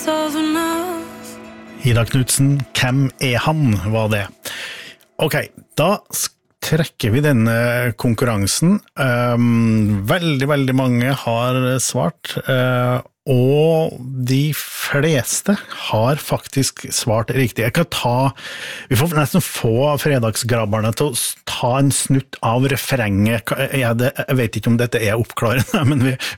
Ida Knudsen, hvem han, var det. Ok, da trekker vi denne konkurransen. Veldig mange har svart, og de fleste har faktisk svart riktig. Vi får nesten få fredagsgrabberne til å ta en snutt av refrenget. Jeg vet ikke om dette oppklarende, men